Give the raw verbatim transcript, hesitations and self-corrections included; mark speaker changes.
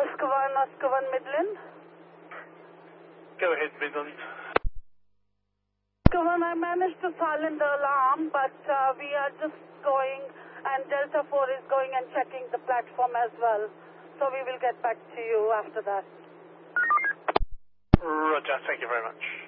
Speaker 1: Oscar one, Oscar one, Midland.
Speaker 2: Go ahead, Midland.
Speaker 1: Oscar one, I managed to silence the alarm, but uh, we are just going, and Delta four is going and checking the platform as well. So we will get back to you after that.
Speaker 2: Roger, thank you very much.